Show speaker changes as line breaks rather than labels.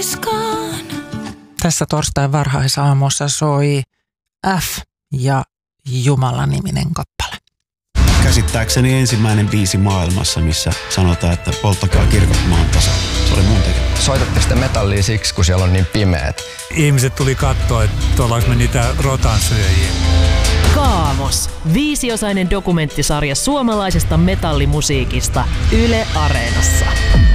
niskaan.
Tässä torstain varhaisaamussa soi F ja Jumala-niminen kappale.
Käsittääkseni ensimmäinen biisi maailmassa, missä sanotaan, että polttakaa kirkot maan tasa. Se oli mun tekemä.
Soitatte sitä metallia siksi, kun siellä on niin pimeät.
Ihmiset tuli katsoa, että ollaanko me niitä rotansyöjiä.
Kaamos. 5-osainen dokumenttisarja suomalaisesta metallimusiikista Yle Areenassa.